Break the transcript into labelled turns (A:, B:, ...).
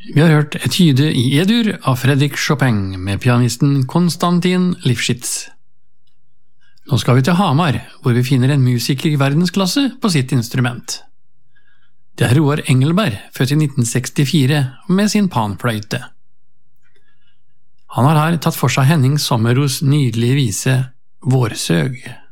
A: Vi har hørt Etyde i E-dur av Frédéric Chopin med pianisten Konstantin Lifshitz. Nå skal vi til Hamar, hvor vi finner en musiker i verdensklasse på sitt instrument. Det er Roar Engelberg, født i 1964, med sin panfløyte. Han har her tatt for seg Henning Sommeros nydelige vise Vårsøg.